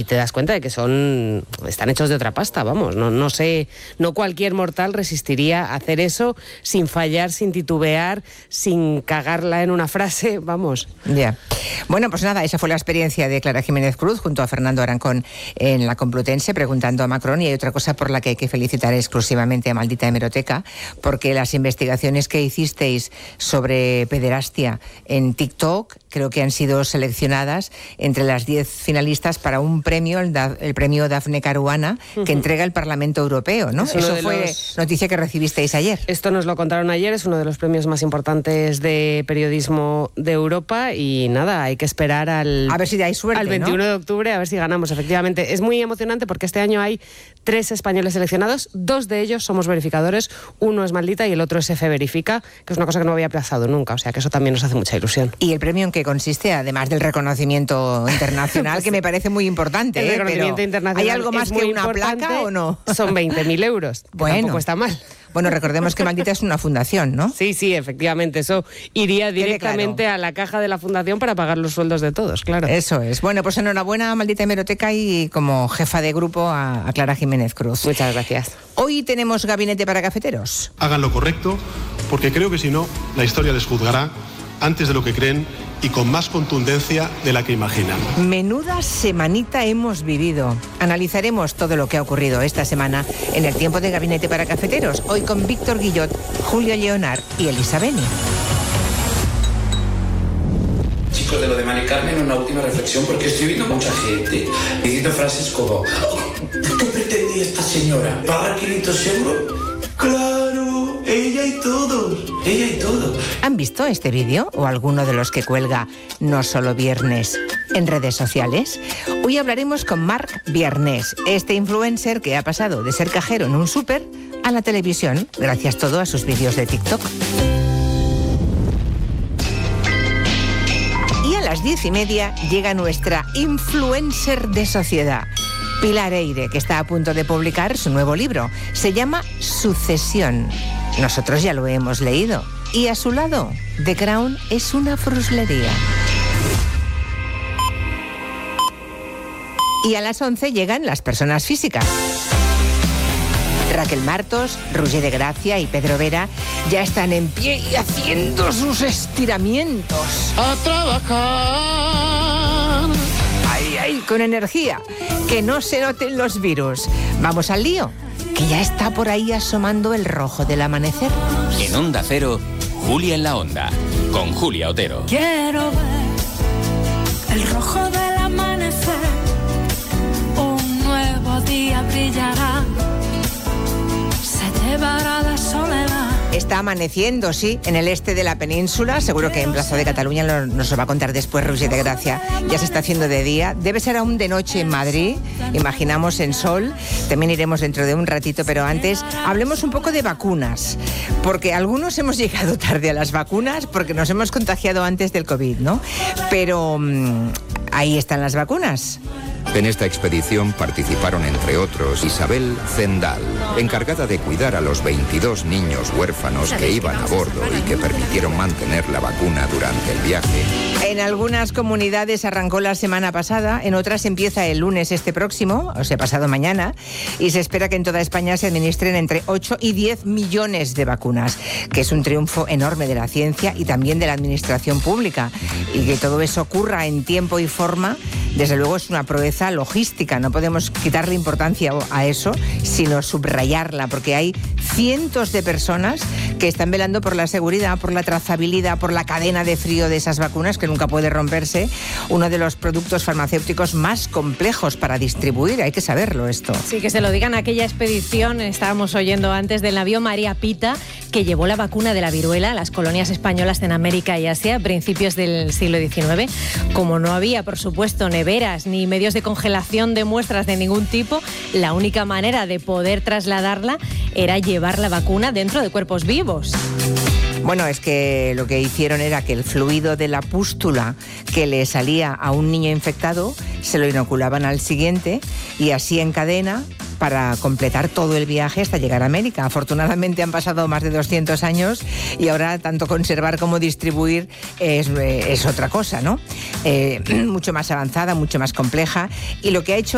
te das cuenta de que están hechos de otra pasta, vamos. No sé, no cualquier mortal resistiría a hacer eso sin fallar, sin titubear, sin cagarla en una frase, vamos. Ya. Bueno, pues nada, esa fue la experiencia de Clara Jiménez Cruz junto a Fernando Arancón en la Complutense, preguntando a Macron. Y hay otra cosa por la que hay que felicitar exclusivamente a Maldita Hemeroteca, porque las investigaciones que hicisteis sobre pederastia en TikTok creo que han sido seleccionadas entre las 10 finalistas para un premio, el premio Dafne Caruana, que entrega el Parlamento Europeo, ¿no? Eso fue noticia que recibisteis ayer. Esto nos lo contaron ayer, es uno de los premios más importantes de periodismo de Europa y nada, hay que esperar a ver si hay suerte, al 21 de octubre, a ver si ganamos, efectivamente. Es muy emocionante porque este año hay 3 españoles seleccionados, 2 de ellos somos verificadores, uno es Maldita y el otro es F Verifica, que es una cosa que no había aplazado nunca, o sea que eso también nos hace mucha ilusión. ¿Y el premio en qué consiste, además del reconocimiento internacional, pues que me parece muy importante? El reconocimiento internacional. ¿Hay algo más que una placa o no? Son 20.000 euros, bueno, tampoco está mal. Bueno, recordemos que Maldita es una fundación, ¿no? Sí, efectivamente, eso iría directamente a la caja de la fundación para pagar los sueldos de todos, claro. Eso es. Bueno, pues enhorabuena a Maldita Hemeroteca y como jefa de grupo a Clara Jiménez Cruz. Muchas gracias. Hoy tenemos gabinete para cafeteros. Hagan lo correcto, porque creo que si no, la historia les juzgará antes de lo que creen y con más contundencia de la que imaginan. Menuda semanita hemos vivido. Analizaremos todo lo que ha ocurrido esta semana en el tiempo de Gabinete para Cafeteros. Hoy con Víctor Guillot, Julio Leonard y Elisa Beni. Chicos, de lo de Mari Carmen, una última reflexión, porque estoy viendo mucha gente diciendo frases como ¿qué pretendía esta señora? ¿Pagar 500 euros? ¡Claro! ¡Ella y todos! ¡Ella y todos! ¿Han visto este vídeo o alguno de los que cuelga No Solo Viernes en redes sociales? Hoy hablaremos con Marc Viernes, este influencer que ha pasado de ser cajero en un súper a la televisión, gracias todo a sus vídeos de TikTok. Y a las 10:30 llega nuestra influencer de sociedad, Pilar Eire, que está a punto de publicar su nuevo libro. Se llama Sucesión. Nosotros ya lo hemos leído. Y a su lado, The Crown es una fruslería. Y a las 11 llegan las personas físicas. Raquel Martos, Roger de Gracia y Pedro Vera ya están en pie y haciendo sus estiramientos. ¡A trabajar! ¡Ay, con energía! Que no se noten los virus. Vamos al lío, que ya está por ahí asomando el rojo del amanecer. En Onda Cero, Julia en la Onda, con Julia Otero. Quiero ver el rojo del amanecer, un nuevo día brillará, se llevará la soledad. Está amaneciendo, sí, en el este de la península. Seguro que en Plaza de Cataluña nos lo va a contar después Roger de Gracia. Ya se está haciendo de día. Debe ser aún de noche en Madrid. Imaginamos en sol. También iremos dentro de un ratito, pero antes hablemos un poco de vacunas. Porque algunos hemos llegado tarde a las vacunas porque nos hemos contagiado antes del COVID, ¿no? Pero ahí están las vacunas. En esta expedición participaron, entre otros, Isabel Zendal, encargada de cuidar a los 22 niños huérfanos que iban a bordo y que permitieron mantener la vacuna durante el viaje. En algunas comunidades arrancó la semana pasada, en otras empieza el lunes este próximo, o sea, pasado mañana, y se espera que en toda España se administren entre 8 y 10 millones de vacunas, que es un triunfo enorme de la ciencia y también de la administración pública. Y que todo eso ocurra en tiempo y forma, desde luego es una proeza logística. No podemos quitarle importancia a eso, sino subrayarla, porque hay cientos de personas que están velando por la seguridad, por la trazabilidad, por la cadena de frío de esas vacunas, que nunca puede romperse. Uno de los productos farmacéuticos más complejos para distribuir, hay que saberlo esto. Sí, que se lo digan a aquella expedición, estábamos oyendo antes, del navío María Pita, que llevó la vacuna de la viruela a las colonias españolas en América y Asia a principios del siglo XIX. Como no había, por supuesto, neveras ni medios de congelación de muestras de ningún tipo, la única manera de poder trasladarla era llevar la vacuna dentro de cuerpos vivos. Bueno, es que lo que hicieron era que el fluido de la pústula que le salía a un niño infectado se lo inoculaban al siguiente y así en cadena para completar todo el viaje hasta llegar a América. Afortunadamente han pasado más de 200 años y ahora tanto conservar como distribuir es otra cosa, ¿no? Mucho más avanzada, mucho más compleja, y lo que ha hecho